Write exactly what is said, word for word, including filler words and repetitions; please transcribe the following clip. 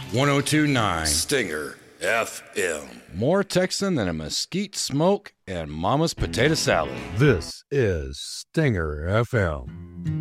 one oh two point nine Stinger F M. More Texan than a mesquite smoke and Mama's potato salad. This is Stinger F M.